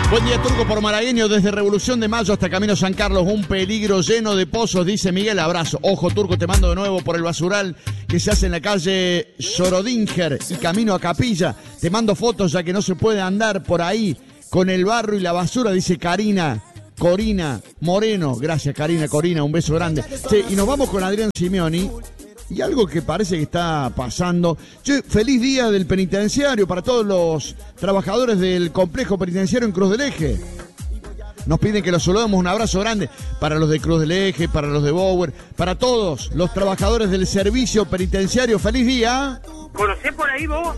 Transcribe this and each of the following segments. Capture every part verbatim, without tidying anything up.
Buen día, Turco, por Malagueño, desde Revolución de Mayo hasta Camino San Carlos, un peligro lleno de pozos, dice Miguel. Abrazo. Ojo, Turco, te mando de nuevo por el basural que se hace en la calle Sorodinger y camino a Capilla. Te mando fotos ya que no se puede andar por ahí con el barro y la basura, dice Karina. Corina Moreno. Gracias, Karina, Corina, un beso grande. Sí, y nos vamos con Adrián Simeoni. Y algo que parece que está pasando. Che, feliz día del penitenciario para todos los trabajadores del complejo penitenciario en Cruz del Eje. Nos piden que los saludemos, un abrazo grande para los de Cruz del Eje, para los de Bower, para todos los trabajadores del servicio penitenciario. ¡Feliz día! ¿Conocés por ahí vos?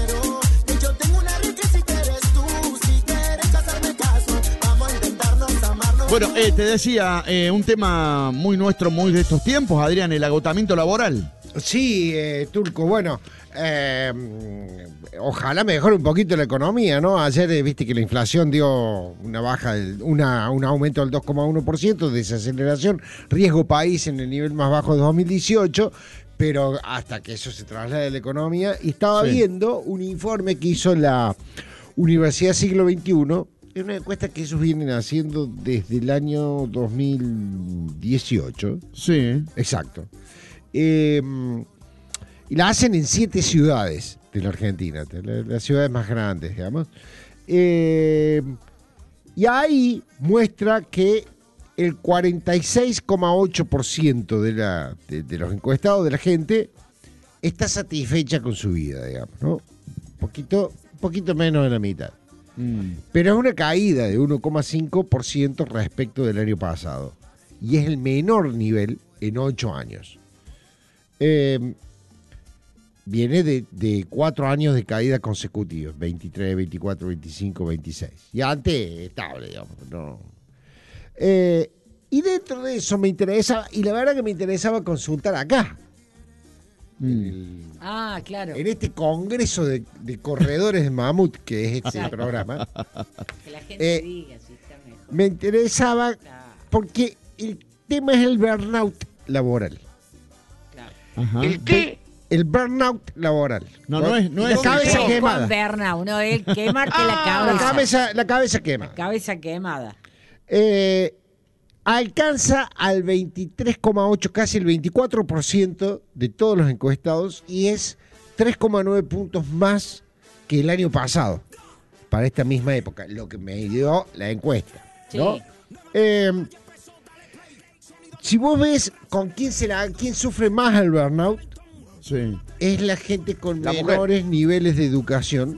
Bueno, eh, te decía, eh, un tema muy nuestro, muy de estos tiempos, Adrián, el agotamiento laboral. Sí, eh, Turco, bueno, eh, ojalá mejore un poquito la economía, ¿no? Ayer eh, viste que la inflación dio una baja, del, una, un aumento del dos coma uno por ciento, desaceleración, riesgo país en el nivel más bajo de dos mil dieciocho, pero hasta que eso se traslade a la economía, y estaba sí. viendo un informe que hizo la Universidad Siglo veintiuno, es una encuesta que ellos vienen haciendo desde el año dos mil dieciocho. Sí. Exacto. Eh, y la hacen en siete ciudades de la Argentina, las, las ciudades más grandes, digamos. Eh, y ahí muestra que el cuarenta y seis coma ocho por ciento de, la, de, de los encuestados, de la gente, está satisfecha con su vida, digamos, ¿no? Un poquito, un poquito menos de la mitad. Mm. Pero es una caída de uno coma cinco por ciento respecto del año pasado. Y es el menor nivel en ocho años. Eh, viene de, de cuatro años de caída consecutivos, veintitrés, veinticuatro, veinticinco, veintiséis. Y antes estable, digamos. No. Eh, y dentro de eso me interesa, y la verdad que me interesaba consultar acá. Mm. El, ah, claro. En este congreso de, de corredores de mamut, que es este claro. programa. Que la gente eh, diga si está mejor. Me interesaba, Claro. porque el tema es el burnout laboral. Claro. Ajá. ¿El qué? El burnout laboral. No, no es, no la es cabeza Con quemada. burnout, no, él quemarte la La cabeza. cabeza, la cabeza quema. La cabeza quemada. Eh, alcanza al veintitrés coma ocho, casi el veinticuatro por ciento de todos los encuestados, y es tres coma nueve puntos más que el año pasado, para esta misma época, lo que me dio la encuesta, ¿no? Sí. Eh, si vos ves con quién, se la, quién sufre más el burnout, Sí. es la gente con La menores niveles de educación.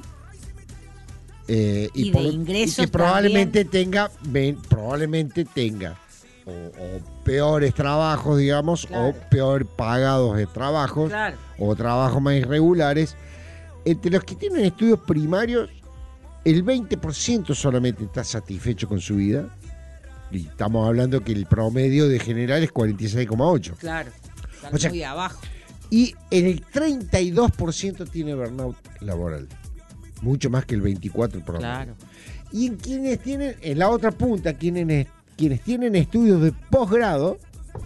Eh, Y por- de ingresos y que probablemente tenga ven, probablemente tenga o, o peores trabajos, digamos, Claro. o peor pagados de trabajos, Claro. o trabajos más irregulares. Entre los que tienen estudios primarios, el veinte por ciento solamente está satisfecho con su vida, y estamos hablando que el promedio de general es cuarenta y seis coma ocho. Claro. Están O sea, muy abajo. Y el treinta y dos por ciento tiene burnout laboral. Mucho más que el veinticuatro por ciento promedio. Claro. Y en quienes tienen, en la otra punta, quienes, quienes tienen estudios de posgrado,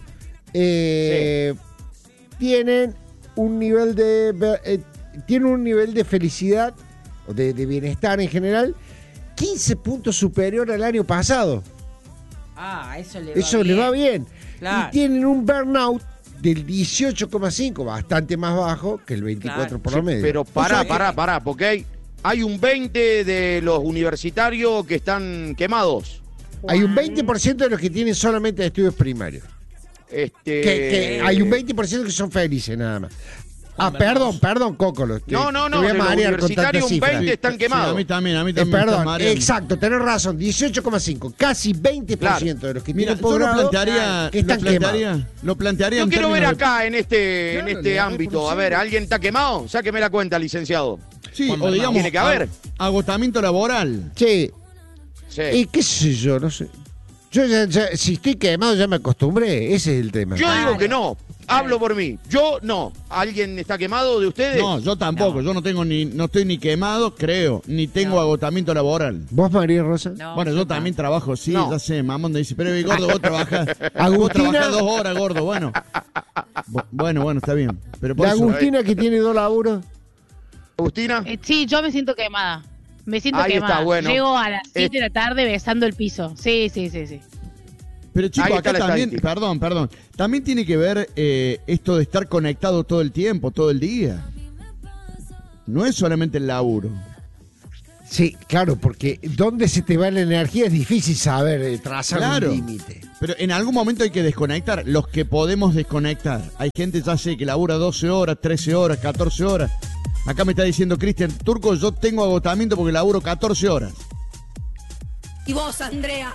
eh, sí. tienen un nivel de eh, tienen un nivel de felicidad, o de, de bienestar en general, quince puntos superior al año pasado. Ah, eso le va Eso bien. le va bien. Claro. Y tienen un burnout del dieciocho coma cinco, bastante más bajo que el veinticuatro Claro. promedio. Pero O pará, sea que- pará, pará, porque hay, hay un veinte de los universitarios que están quemados. Hay un veinte por ciento de los que tienen solamente estudios primarios. Este... Que, que hay un veinte por ciento que son felices nada más. Ah, perdón, perdón, Cócolo. te- No, no, te no, voy a de los marear con universitarios tantas un cifras. veinte están Sí, quemados. a mí también, a mí Eh, también. me está perdón, mareando. exacto, tenés razón, dieciocho coma cinco, casi veinte por ciento de los que Mira, tienen yo lo posgrado plantearía, que lo están plantearía, quemados. lo plantearía Yo en quiero ver términos de- acá en este, Claro, en este le da ámbito. A por ver, ciento. ¿alguien está quemado? Sáqueme la cuenta, licenciado. Sí, Juan o Bernal. digamos, Tiene que haber. ag- agotamiento laboral. Sí, Sí. y qué sé yo, no sé. Yo ya, ya- si estoy quemado ya me acostumbré, ese es el tema. Yo Claro. digo que no. Hablo por mí. Yo no. ¿Alguien está quemado de ustedes? No, yo tampoco, No. yo no tengo ni, no estoy ni quemado, creo, ni tengo No. agotamiento laboral. ¿Vos, María Rosa? No, Bueno, yo no. también trabajo, sí, No. ya sé, mamón me dice, pero eh, gordo, vos trabajás, vos Agustina- trabajás dos horas, gordo, bueno. Bu- Bueno, bueno, está bien. Pero por La eso, Agustina que tiene dos laburos. Agustina. Eh, sí, yo me siento quemada. Me siento Ahí quemada. está, bueno. Llego a las Eh, siete de la tarde besando el piso. Sí, sí, sí, sí. Pero chicos, Ahí está acá la también, estadística. perdón, perdón, también tiene que ver eh, esto de estar conectado todo el tiempo, todo el día. No es solamente el laburo. Sí, claro, porque dónde se te va la energía es difícil saber, eh, trazar Claro. un límite. Pero en algún momento hay que desconectar. Los que podemos desconectar. Hay gente, ya sé, que labura doce horas, trece horas, catorce horas. Acá me está diciendo Cristian Turco, yo tengo agotamiento porque laburo catorce horas. Y vos, Andrea.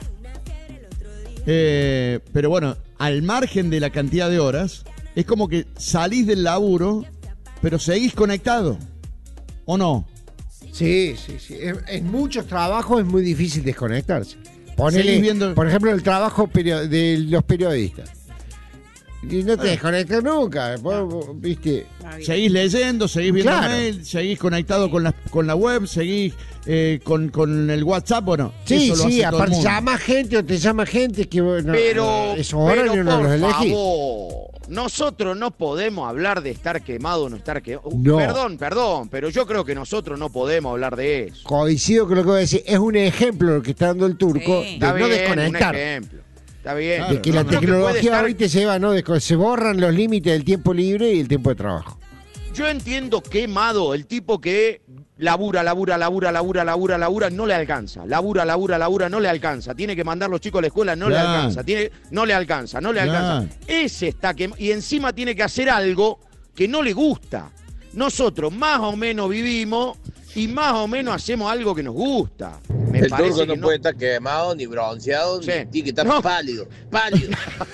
Eh, pero bueno, al margen de la cantidad de horas, es como que salís del laburo, pero seguís conectado. ¿O no? Sí, sí, sí. En, en muchos trabajos es muy difícil desconectarse. Ponele, Seguís viendo- por ejemplo, el trabajo perio- de los periodistas. Y no te desconectas nunca. Vos, vos, ¿viste? Seguís leyendo, seguís viendo Claro. mail, seguís conectado con la, con la web, seguís eh, con, con el WhatsApp, bueno. Sí, eso lo sí, hace todo el aparte mundo. llama gente o te llama gente que bueno, Pero, esos horarios pero no por los elegís. favor, nosotros no podemos hablar de estar quemado o no estar quemado. No. Perdón, perdón, pero yo creo que nosotros no podemos hablar de eso. Coincido con lo que voy a decir. Es un ejemplo lo que está dando el turco Sí. de Está no bien, desconectar. un ejemplo. Está bien. Claro, De que no, la no. Creo que tecnología puede estar- hoy te lleva, ¿no? De- se borran los límites del tiempo libre y el tiempo de trabajo. Yo entiendo quemado, el tipo que labura, labura, labura, labura, labura, labura, no le alcanza. Labura, labura, labura, no le alcanza. Tiene que mandar los chicos a la escuela, no Claro. le alcanza. Tiene, no le alcanza, no le Claro. alcanza. Ese está quemado. Y encima tiene que hacer algo que no le gusta. Nosotros más o menos vivimos y más o menos hacemos algo que nos gusta. Me El parece turco que no, puede estar quemado, ni bronceado, Sí. ni tiene que estar No. pálido, pálido.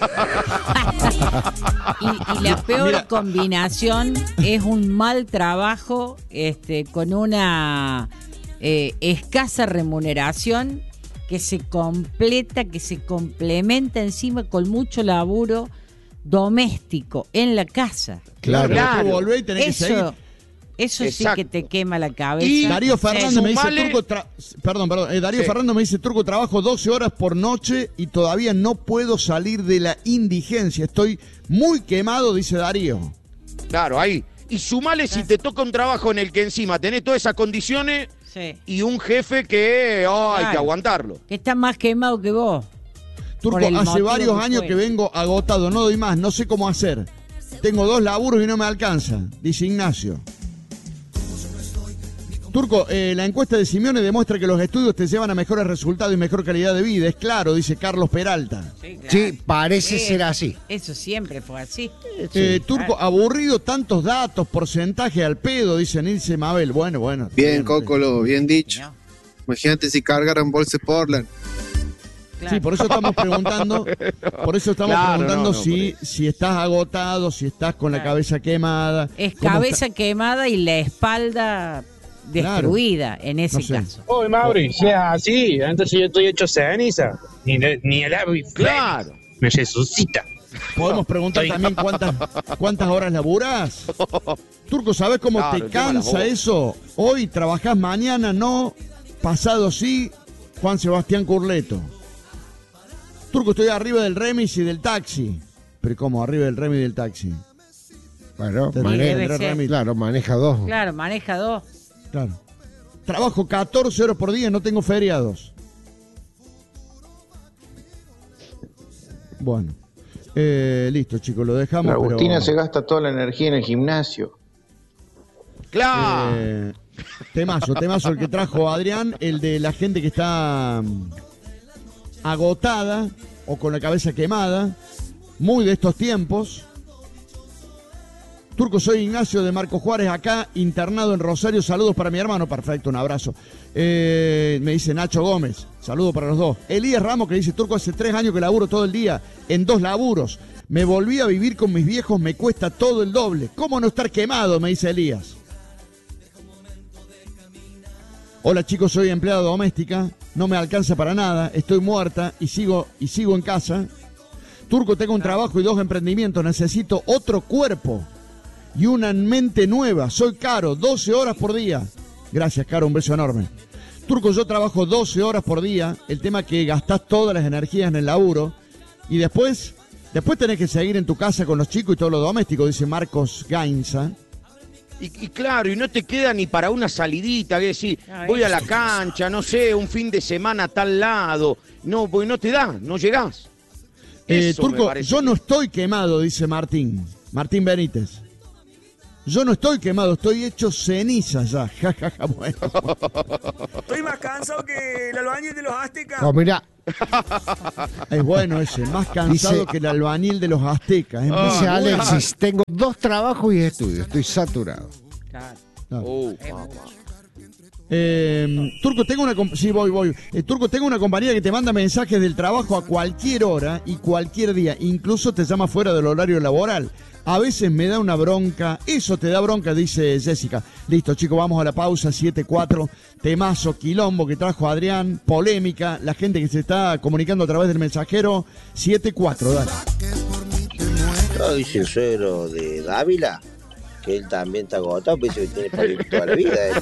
Y, y la peor Mira. combinación es un mal trabajo este, con una eh, escasa remuneración que se completa, que se complementa encima con mucho laburo doméstico en la casa. Claro, Claro. después volvés y tenés que seguir. Eso, eso sí Exacto. que te quema la cabeza. Y Darío Sí. Fernández me dice, Sumale- Turco, tra- perdón, perdón, eh, Darío Sí. Fernández me dice, Turco, trabajo doce horas por noche y todavía no puedo salir de la indigencia. Estoy muy quemado, dice Darío. Claro, ahí. Y sumale si te toca un trabajo en el que encima tenés todas esas condiciones Sí. y un jefe que oh, hay que Claro. aguantarlo. Que está más quemado que vos. Turco, Por el hace motivo varios que años fue. que vengo agotado, no doy más, no sé cómo hacer. Tengo dos laburos y no me alcanza, dice Ignacio. Turco, eh, la encuesta de Simeone demuestra que los estudios te llevan a mejores resultados y mejor calidad de vida. Es claro, dice Carlos Peralta. Sí, parece Sí. ser así. Eso siempre fue así. Eh, Turco, aburrido, tantos datos, porcentaje al pedo, dice Nilce Mabel. Bueno, bueno. Bien, Cócolo, bien dicho. No, Imagínate si cargaran bolsa Portland. claro. Sí, por eso estamos preguntando, por eso estamos Claro, preguntando no, no, si, por si estás agotado, si estás con la Claro. cabeza quemada. Es cómo cabeza está- quemada y la espalda destruida en ese No sé. caso. Oye, Mauri, si es así, entonces yo estoy hecho ceniza. Ni, ni el ave Claro. me resucita. Podemos preguntar Estoy- también cuántas, cuántas horas laburás. Turco, ¿sabes cómo Claro, te el tema de las cansa horas. eso? Hoy trabajás, mañana no, pasado sí. Juan Sebastián Curleto. Turco, estoy arriba del remis y del taxi. Pero ¿cómo? Arriba del remis y del taxi. Bueno, Tendré- maneja, debe tendré ser. remis. claro, maneja dos. Claro, maneja dos. Claro. Trabajo catorce horas por día y no tengo feriados. Bueno. Eh, listo, chicos, lo dejamos. La Agustina pero, se gasta toda la energía en el gimnasio. Claro. eh, temazo, temazo el que trajo Adrián, el de la gente que está mm, agotada o con la cabeza quemada, muy de estos tiempos. Turco, soy Ignacio de Marco Juárez, acá internado en Rosario. Saludos para mi hermano. Perfecto, un abrazo. Eh, me dice Nacho Gómez. Saludos para los dos. Elías Ramos que dice, Turco, hace tres años que laburo todo el día en dos laburos. Me volví a vivir con mis viejos, me cuesta todo el doble. ¿Cómo no estar quemado? Me dice Elías. Hola chicos, soy empleada doméstica. No me alcanza para nada. Estoy muerta y sigo, y sigo en casa. Turco, tengo un trabajo y dos emprendimientos. Necesito otro cuerpo y una mente nueva. Soy Caro, doce horas por día. Gracias, Caro, un beso enorme. Turco, yo trabajo doce horas por día. El tema es que gastás todas las energías en el laburo y después, después tenés que seguir en tu casa con los chicos y todo lo doméstico, dice Marcos Gainza. Y, y claro, y no te queda ni para una salidita, que decir, voy a la cancha, no sé, un fin de semana a tal lado. No, porque no te da, no llegás. Eh, Eso me Turco, parece. yo no estoy quemado, dice Martín. Martín Benítez. Yo no estoy quemado, estoy hecho ceniza ya. Ja, ja, ja, bueno. Estoy más cansado que el albañil de los aztecas. Oh, mira, Es bueno ese, más cansado Dice- que el albañil de los aztecas. Es muy dice bueno. Alexis, tengo dos trabajos y estudio, estoy saturado. No. Oh, papá. Eh, Turco, tengo una com- sí, voy, voy. Eh, Turco, tengo una compañía que te manda mensajes del trabajo a cualquier hora y cualquier día, incluso te llama fuera del horario laboral. A veces me da una bronca, eso te da bronca, dice Jessica. Listo, chicos, vamos a la pausa, siete cuatro, temazo, quilombo que trajo Adrián, polémica, la gente que se está comunicando a través del mensajero, siete cuatro, dale. No, dice el suegro de Dávila que él también está agotado, pues dice que tiene para vivir toda la vida. él.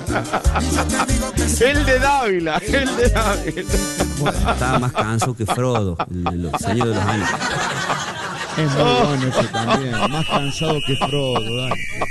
El de Dávila, el de Dávila. Estaba más cansado que Frodo, el de los Señor de los Años. Es muy bueno ese también, más cansado que Frodo, dale.